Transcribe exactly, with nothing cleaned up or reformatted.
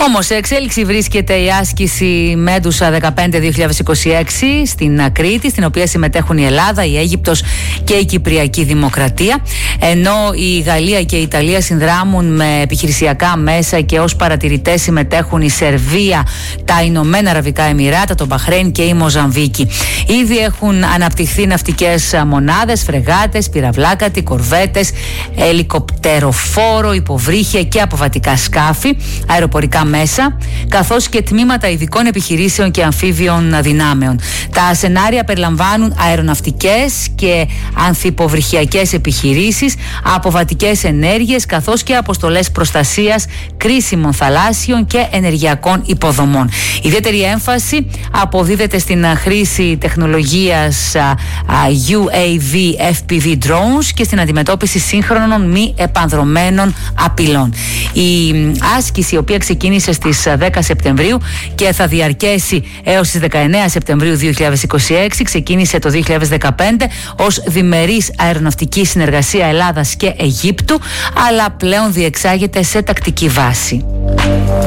Όμως σε εξέλιξη βρίσκεται η άσκηση Μέντουσα δεκαπέντε δύο χιλιάδες είκοσι έξι στην Κρήτη, στην οποία συμμετέχουν η Ελλάδα, η Αίγυπτος και η Κυπριακή Δημοκρατία, ενώ η Γαλλία και η Ιταλία συνδράμουν με επιχειρησιακά μέσα και ως παρατηρητές συμμετέχουν η Σερβία, τα Ηνωμένα Αραβικά Εμιράτα, το Μπαχρέιν και η Μοζαμβίκη. Ήδη έχουν αναπτυχθεί ναυτικές μονάδες, φρεγάτες, πυραυλάκατοι, κορβέτες, ελικοπτεροφόρο, υποβρύχια και αποβατικά σκάφη, αεροπορικά μέσα, καθώς και τμήματα ειδικών επιχειρήσεων και αμφίβιων δυνάμεων. Τα σενάρια περιλαμβάνουν αεροναυτικές και ανθυποβρυχιακές επιχειρήσεις, αποβατικές ενέργειες, καθώς και αποστολές προστασίας κρίσιμων θαλάσσιων και ενεργειακών υποδομών. Ιδιαίτερη έμφαση αποδίδεται στην χρήση τεχνολογίας γιου έι βι εφ πι βι drones και στην αντιμετώπιση σύγχρονων μη επανδρωμένων απειλών. Η άσκηση, η οποία ξεκίνησε στις δέκα Σεπτεμβρίου και θα διαρκέσει έως τις δεκαεννέα Σεπτεμβρίου δύο χιλιάδες είκοσι έξι, ξεκίνησε το δύο χιλιάδες δεκαπέντε ως διμερής αεροναυτική συνεργασία Ελλάδας και Αιγύπτου, αλλά πλέον διεξάγεται σε τακτική βάση.